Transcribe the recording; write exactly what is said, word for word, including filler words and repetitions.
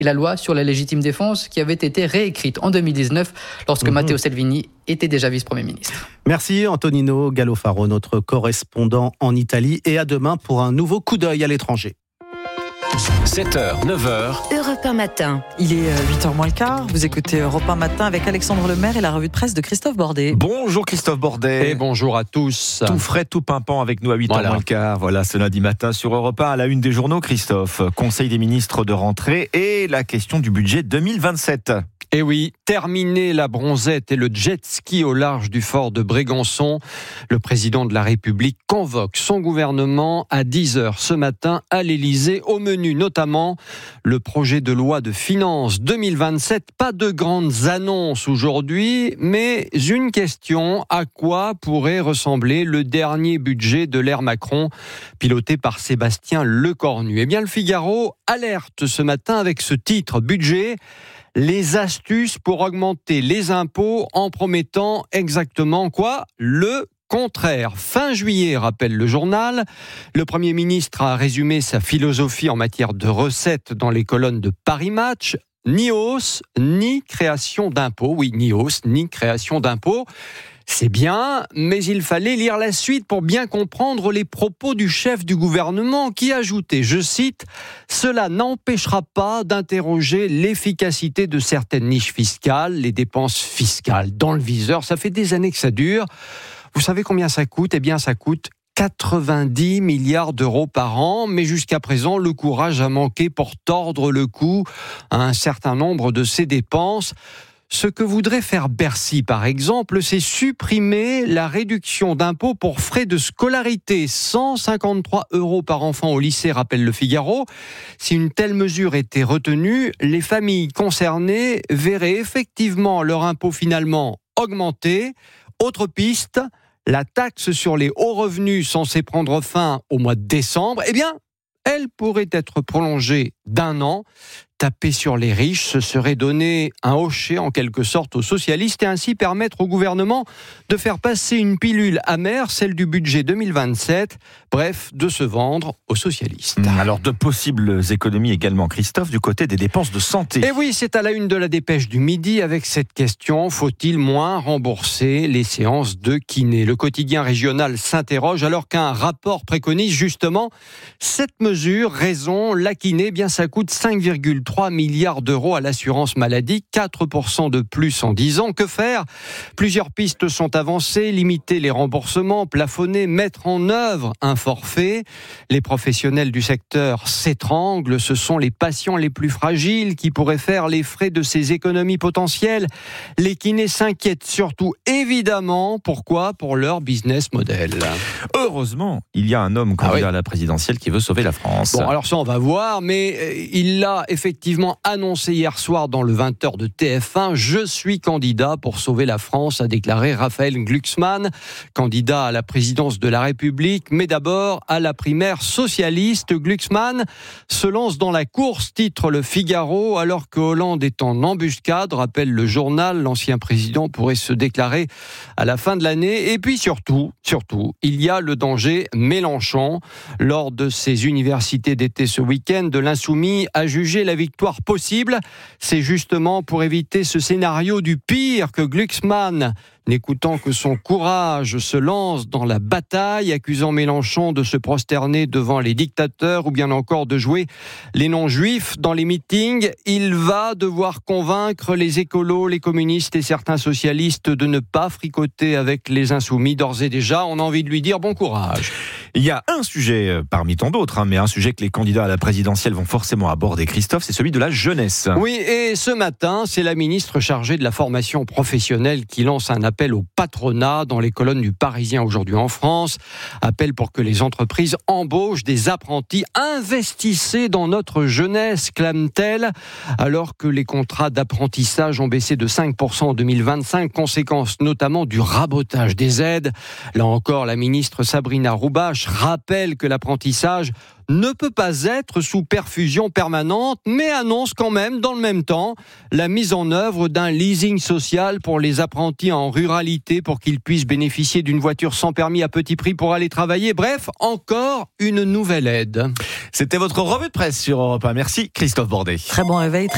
et la loi sur la légitime défense qui avait été réécrite en deux mille dix-neuf lorsque mmh. Matteo Salvini était déjà vice-premier ministre. Merci Antonino Gallofaro, notre correspondant en Italie, et à demain pour un nouveau coup d'œil à l'étranger. sept heures, neuf heures. Europe un matin. Il est huit heures moins le quart. Vous écoutez Europe un matin avec Alexandre Lemaire et la revue de presse de Christophe Bordet. Bonjour Christophe Bordet. Et bonjour à tous. Tout frais, tout pimpant avec nous à huit heures voilà. moins le quart. Voilà, ce lundi matin sur Europe un à la une des journaux, Christophe. Conseil des ministres de rentrée et la question du budget deux mille vingt-sept. Et oui, terminer la bronzette et le jet ski au large du fort de Brégançon. Le président de la République convoque son gouvernement à dix heures ce matin à l'Élysée. Au menu notamment le projet de loi de finances deux mille vingt-sept. Pas de grandes annonces aujourd'hui, mais une question: à quoi pourrait ressembler le dernier budget de l'ère Macron, piloté par Sébastien Lecornu? Eh bien, le Figaro alerte ce matin avec ce titre: budget. Les astuces pour augmenter les impôts en promettant exactement quoi ? Le contraire. Fin juillet, rappelle le journal, le Premier ministre a résumé sa philosophie en matière de recettes dans les colonnes de Paris Match. Ni hausse, ni création d'impôts. Oui, ni hausse, ni création d'impôts. C'est bien, mais il fallait lire la suite pour bien comprendre les propos du chef du gouvernement qui ajoutait, je cite, « Cela n'empêchera pas d'interroger l'efficacité de certaines niches fiscales, les dépenses fiscales dans le viseur. » Ça fait des années que ça dure. Vous savez combien ça coûte ? Eh bien, ça coûte quatre-vingt-dix milliards d'euros par an, mais jusqu'à présent, le courage a manqué pour tordre le cou à un certain nombre de ces dépenses. Ce que voudrait faire Bercy, par exemple, c'est supprimer la réduction d'impôt pour frais de scolarité. cent cinquante-trois euros par enfant au lycée, rappelle le Figaro. Si une telle mesure était retenue, les familles concernées verraient effectivement leur impôt finalement augmenter. Autre piste, la taxe sur les hauts revenus censée prendre fin au mois de décembre, eh bien, elle pourrait être prolongée d'un an. Taper sur les riches, ce serait donner un hocher en quelque sorte aux socialistes et ainsi permettre au gouvernement de faire passer une pilule amère, celle du budget deux mille vingt-sept, bref, de se vendre aux socialistes. Alors, de possibles économies également, Christophe, du côté des dépenses de santé. Et oui, c'est à la une de la Dépêche du Midi avec cette question: faut-il moins rembourser les séances de kiné ? Le quotidien régional s'interroge alors qu'un rapport préconise justement cette mesure. Raison, la kiné, eh bien ça coûte cinq virgule trois milliards d'euros à l'assurance maladie, quatre pour cent de plus en dix ans. Que faire ? Plusieurs pistes sont avancées: limiter les remboursements, plafonner, mettre en œuvre un forfait. Les professionnels du secteur s'étranglent. Ce sont les patients les plus fragiles qui pourraient faire les frais de ces économies potentielles. Les kinés s'inquiètent surtout, évidemment. Pourquoi ? Pour leur business model. Heureusement, il y a un homme candidat ah oui. à la présidentielle qui veut sauver la France. Bon, alors ça, on va voir, mais il l'a effectivement annoncé hier soir dans le vingt heures de T F un. Je suis candidat pour sauver la France, a déclaré Raphaël Glucksmann, candidat à la présidence de la République, mais d'abord à la primaire socialiste. Glucksmann se lance dans la course, titre le Figaro, alors que Hollande est en embuscade, rappelle le journal. L'ancien président pourrait se déclarer à la fin de l'année. Et puis surtout, surtout, il y a le danger Mélenchon. Lors de ses universités d'été ce week-end, de l'Insoumis a jugé la victoire possible. C'est justement pour éviter ce scénario du pire que Glucksmann, n'écoutant que son courage, se lance dans la bataille, accusant Mélenchon de se prosterner devant les dictateurs ou bien encore de jouer les non-juifs dans les meetings. Il va devoir convaincre les écolos, les communistes et certains socialistes de ne pas fricoter avec les insoumis. D'ores et déjà, on a envie de lui dire bon courage. Il y a un sujet parmi tant d'autres, hein, mais un sujet que les candidats à la présidentielle vont forcément aborder, Christophe, c'est celui de la jeunesse. Oui, et ce matin, c'est la ministre chargée de la formation professionnelle qui lance un appel au patronat dans les colonnes du Parisien aujourd'hui en France. Appel pour que les entreprises embauchent des apprentis. Investissez dans notre jeunesse, clame-t-elle, alors que les contrats d'apprentissage ont baissé de cinq pour cent en deux mille vingt-cinq, conséquence notamment du rabotage des aides. Là encore, la ministre Sabrina Roubache rappelle que l'apprentissage ne peut pas être sous perfusion permanente, mais annonce quand même, dans le même temps, la mise en œuvre d'un leasing social pour les apprentis en ruralité pour qu'ils puissent bénéficier d'une voiture sans permis à petit prix pour aller travailler. Bref, encore une nouvelle aide. C'était votre revue de presse sur Europe un. Merci Christophe Bordet. Très bon réveil.